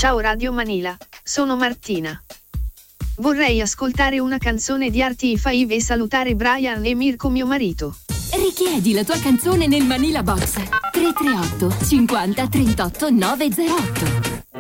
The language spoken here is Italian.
Ciao Radio Manila, sono Martina. Vorrei ascoltare una canzone di Artie Five e salutare Brian e Mirko mio marito. Richiedi la tua canzone nel Manila Box 338 50 38 908.